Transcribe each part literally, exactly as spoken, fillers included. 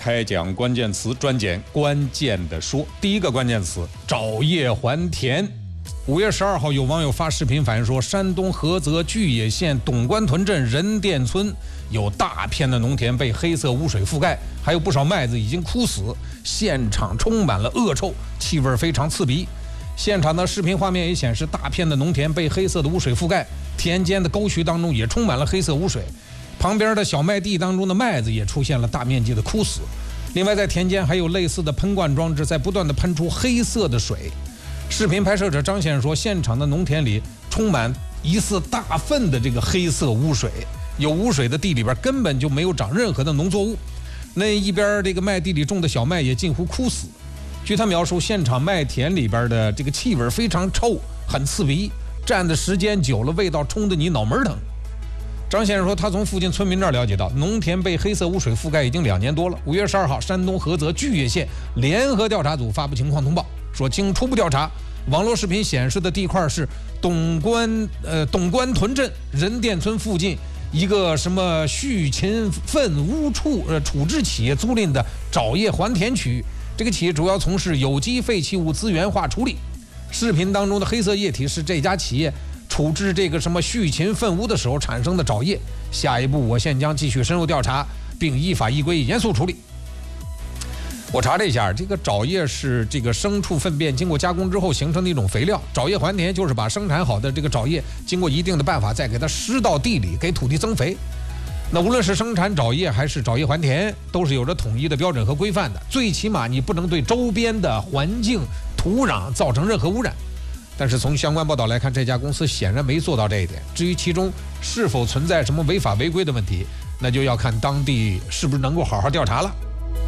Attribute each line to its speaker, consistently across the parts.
Speaker 1: 开讲关键词专讲关键的说。第一个关键词：找叶还田。五月十二号，有网友发视频反映说，山东菏泽巨野县董官屯镇人店村有大片的农田被黑色污水覆盖，还有不少麦子已经枯死，现场充满了恶臭，气味非常刺鼻。现场的视频画面也显示，大片的农田被黑色的污水覆盖，田间的沟渠当中也充满了黑色污水，旁边的小麦地当中的麦子也出现了大面积的枯死。另外，在田间还有类似的喷灌装置在不断的喷出黑色的水。视频拍摄者张先生说，现场的农田里充满疑似大粪的这个黑色污水，有污水的地里边根本就没有长任何的农作物，那一边这个麦地里种的小麦也近乎枯死。据他描述，现场麦田里边的这个气味非常臭，很刺鼻，站的时间久了，味道冲得你脑门疼。张先生说，他从附近村民这儿了解到，农田被黑色污水覆盖已经两年多了。五月十二号，山东菏泽巨野县联合调查组发布情况通报，说经初步调查，网络视频显示的地块是董官呃董官屯镇人店村附近一个什么畜禽粪污处呃处置企业租赁的找叶还田区。这个企业主要从事有机废弃物资源化处理。视频当中的黑色液体是这家企业处置这个什么畜禽粪污的时候产生的沼液。下一步，我县将继续深入调查，并依法依规严肃处理。我查了一下，这个沼液是这个牲畜粪便经过加工之后形成的一种肥料。找叶还田就是把生产好的这个沼液经过一定的办法再给它施到地里，给土地增肥。那无论是生产沼液还是找叶还田，都是有着统一的标准和规范的，最起码你不能对周边的环境土壤造成任何污染。但是从相关报道来看，这家公司显然没做到这一点。至于其中是否存在什么违法违规的问题，那就要看当地是不是能够好好调查了。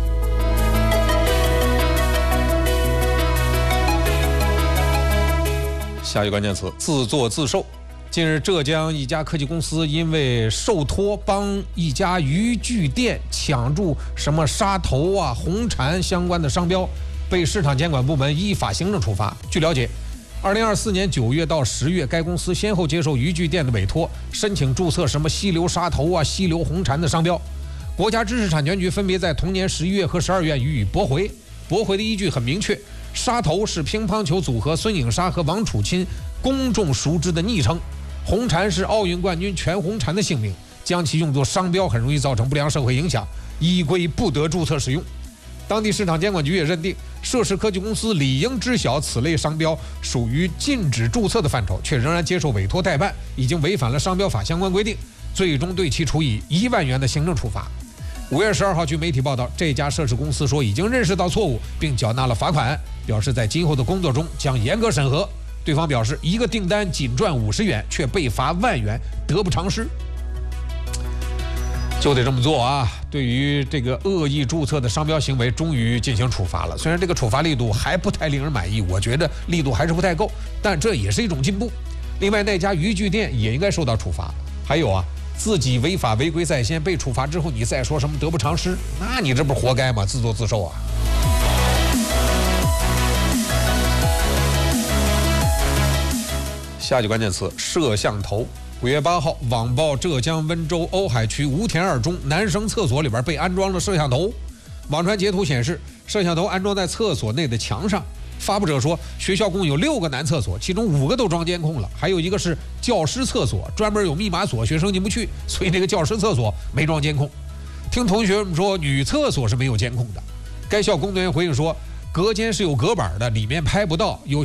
Speaker 1: 下一个关键词：自作自受。近日，浙江一家科技公司因为受托帮一家渔具店抢注什么沙头啊、红蝉相关的商标，被市场监管部门依法行政处罚。据了解，二零二四年九月到十月，该公司先后接受渔具店的委托，申请注册什么溪流沙头啊、溪流红蝉的商标。国家知识产权局分别在同年十一月和十二月予以驳回。驳回的依据很明确，沙头是乒乓球组合孙颖莎和王楚钦公众熟知的昵称，红蝉是奥运冠军全红婵的姓名，将其用作商标很容易造成不良社会影响，依规不得注册使用。当地市场监管局也认定，涉事科技公司理应知晓此类商标属于禁止注册的范畴，却仍然接受委托代办，已经违反了商标法相关规定，最终对其处以一万元的行政处罚。五月十二号，据媒体报道，这家涉事公司说已经认识到错误，并缴纳了罚款，表示在今后的工作中将严格审核。对方表示，一个订单仅赚五十元，却被罚万元，得不偿失。就得这么做啊！对于这个恶意注册的商标行为，终于进行处罚了。虽然这个处罚力度还不太令人满意，我觉得力度还是不太够，但这也是一种进步。另外，那家渔具店也应该受到处罚。还有啊，自己违法违规在先，被处罚之后，你再说什么得不偿失，那你这不是活该吗？自作自受啊！下句关键词：摄像头。五月八号，网曝浙江温州瓯海区吴田二中男生厕所里边被安装了摄像头。网传截图显示，摄像头安装在厕所内的墙上。发布者说，学校共有六个男厕所，其中五个都装监控了，还有一个是教师厕所，专门有密码锁，学生进不去，所以那个教师厕所没装监控。听同学们说，女厕所是没有监控的。该校工作人员回应说，隔间是有隔板的，里面拍不到。有